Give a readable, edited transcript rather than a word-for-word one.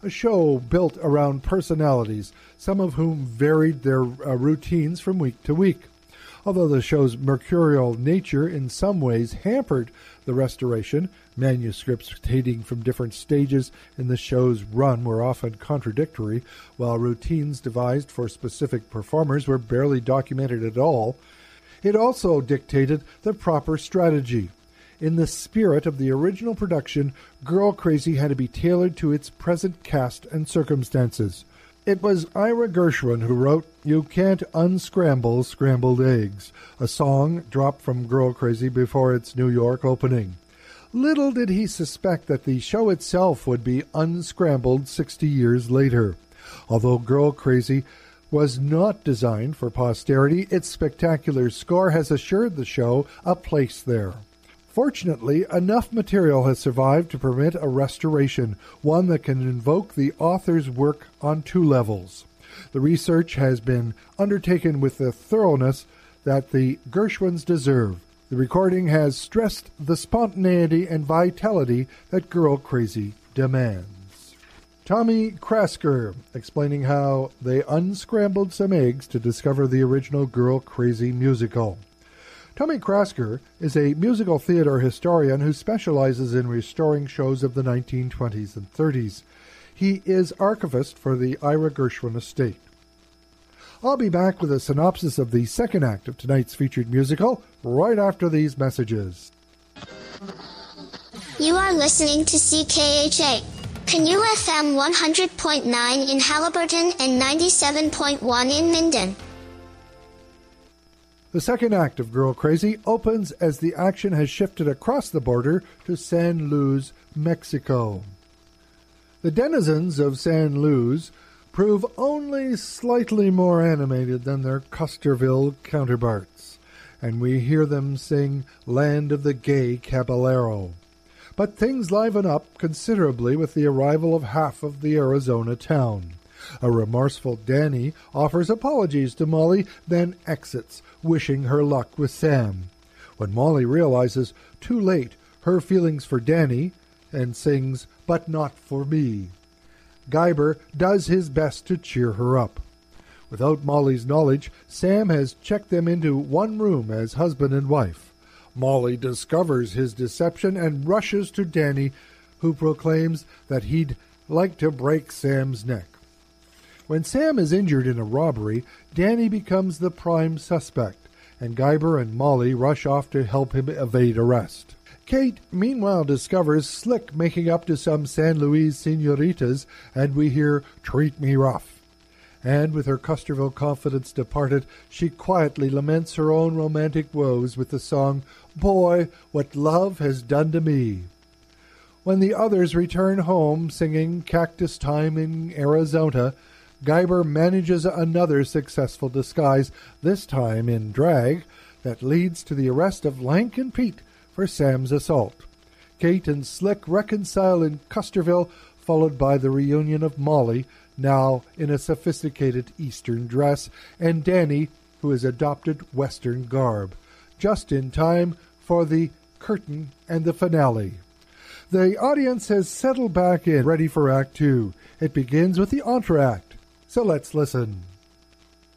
a show built around personalities, some of whom varied their routines from week to week. Although the show's mercurial nature in some ways hampered the restoration, manuscripts dating from different stages in the show's run were often contradictory, while routines devised for specific performers were barely documented at all. It also dictated the proper strategy. In the spirit of the original production, Girl Crazy had to be tailored to its present cast and circumstances. It was Ira Gershwin who wrote "You Can't Unscramble Scrambled Eggs," a song dropped from Girl Crazy before its New York opening. Little did he suspect that the show itself would be unscrambled 60 years later. Although Girl Crazy was not designed for posterity, its spectacular score has assured the show a place there. Fortunately, enough material has survived to permit a restoration, one that can invoke the author's work on two levels. The research has been undertaken with the thoroughness that the Gershwins deserve. The recording has stressed the spontaneity and vitality that Girl Crazy demands. Tommy Krasker, explaining how they unscrambled some eggs to discover the original Girl Crazy musical. Tommy Krasker is a musical theater historian who specializes in restoring shows of the 1920s and 30s. He is archivist for the Ira Gershwin estate. I'll be back with a synopsis of the second act of tonight's featured musical right after these messages. You are listening to CKHA. Canoe FM 100.9 in Haliburton and 97.1 in Minden. The second act of Girl Crazy opens as the action has shifted across the border to San Luis, Mexico. The denizens of San Luis prove only slightly more animated than their Custerville counterparts, and we hear them sing "Land of the Gay Caballero." But things liven up considerably with the arrival of half of the Arizona town. A remorseful Danny offers apologies to Molly, then exits, wishing her luck with Sam. When Molly realizes, too late, her feelings for Danny, and sings, "But Not For Me," Guyber does his best to cheer her up. Without Molly's knowledge, Sam has checked them into one room as husband and wife. Molly discovers his deception and rushes to Danny, who proclaims that he'd like to break Sam's neck. When Sam is injured in a robbery, Danny becomes the prime suspect, and Guyber and Molly rush off to help him evade arrest. Kate, meanwhile, discovers Slick making up to some San Luis senoritas, and we hear "Treat Me Rough." And with her Custerville confidence departed, she quietly laments her own romantic woes with the song "Boy, What Love Has Done to Me." When the others return home singing "Cactus Time in Arizona," Guyber manages another successful disguise, this time in drag, that leads to the arrest of Lank and Pete for Sam's assault. Kate and Slick reconcile in Custerville, followed by the reunion of Molly, now in a sophisticated Eastern dress, and Danny, who has adopted Western garb, just in time for the curtain and the finale. The audience has settled back in, ready for Act Two. It begins with the entr'acte. So let's listen.